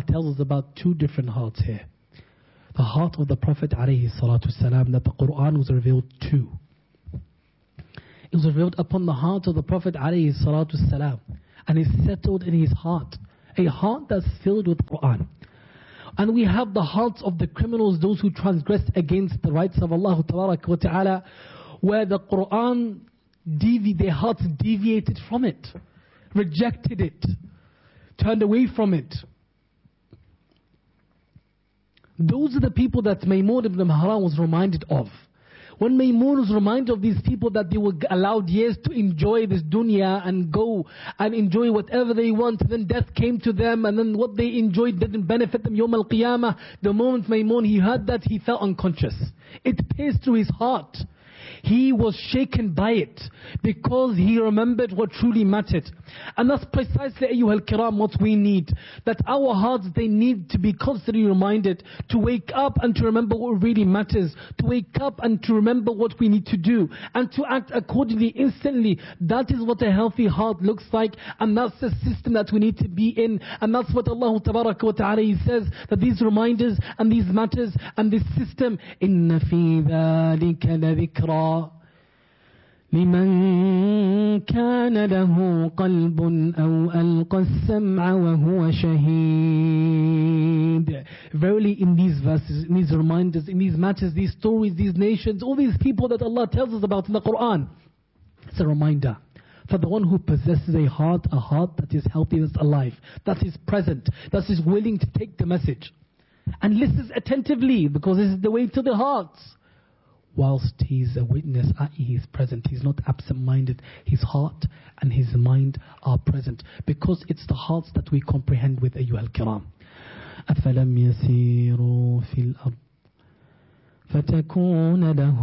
tells us about two different hearts here. The heart of the Prophet ﷺ that the Quran was revealed to. It was revealed upon the heart of the Prophet ﷺ and is settled in his heart. A heart that's filled with Quran. And we have the hearts of the criminals, those who transgressed against the rights of Allah Ta'ala, where the Quran, their hearts deviated from it, rejected it, turned away from it. Those are the people that Maymun ibn Mihran was reminded of. When Maymun was reminded of these people that they were allowed years to enjoy this dunya and go and enjoy whatever they want, then death came to them, and then what they enjoyed didn't benefit them Yawm al-Qiyamah. The moment Maymun, he heard that, he felt unconscious. It pierced through his heart. He was shaken by it because he remembered what truly mattered. And that's precisely, ayyuhal kiram, what we need. That our hearts, they need to be constantly reminded to wake up and to remember what really matters. To wake up and to remember what we need to do. And to act accordingly, instantly. That is what a healthy heart looks like. And that's the system that we need to be in. And that's what Allah Ta'ala says, that these reminders and these matters and this system, إِنَّ فِي ذَلِكَ لَذِكْرًا لمن كان له قلب أو ألقى السمع وهو شهيد. Verily, in these verses, in these reminders, in these matters, these stories, these nations, all these people that Allah tells us about in the Quran, it's a reminder for the one who possesses a heart that is healthy, that's alive, that is present, that is willing to take the message and listens attentively, because this is the way to the hearts. Whilst he's a witness, he is present. He's not absent-minded. His heart and his mind are present, because it's the hearts that we comprehend with, ayyuhal kiram. أَفَلَمْ يَسِيرُوا فِي الْأَرْضِ فَتَكُونَ لَهُمْ